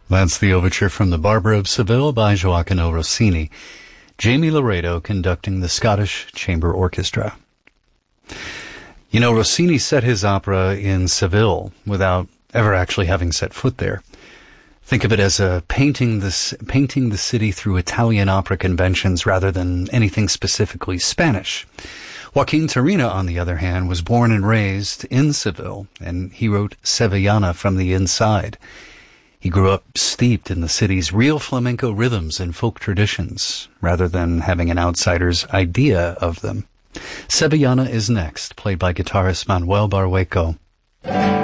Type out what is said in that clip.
That's the overture from The Barber of Seville by Gioacchino Rossini. Jamie Laredo conducting the Scottish Chamber Orchestra. You know, Rossini set his opera in Seville without ever actually having set foot there. Think of it as painting the city through Italian opera conventions rather than anything specifically Spanish. Joaquin Turina, on the other hand, was born and raised in Seville, and he wrote Sevillana from the inside. He grew up steeped in the city's real flamenco rhythms and folk traditions, rather than having an outsider's idea of them. Sevillana is next, played by guitarist Manuel Barrueco.